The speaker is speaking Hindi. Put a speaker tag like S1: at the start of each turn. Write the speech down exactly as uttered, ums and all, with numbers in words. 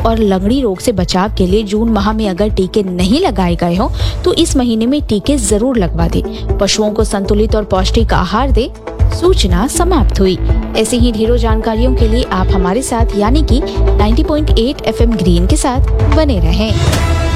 S1: और लगड़ी रोग से बचाव के लिए जून माह में अगर टीके नहीं लगाए गए हो तो इस महीने में टीके जरूर लगवा दे। पशुओं को संतुलित और पौष्टिक आहार दे। सूचना समाप्त हुई। ऐसे ही ढेरों जानकारियों के लिए आप हमारे साथ यानी कि नब्बे पॉइंट आठ एफ एम ग्रीन के साथ बने रहें।